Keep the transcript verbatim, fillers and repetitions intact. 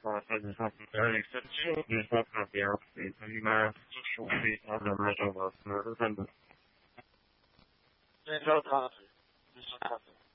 Early section is not happy outfit, and you might should be on the metal of the November. Mental coffee. Mental coffee.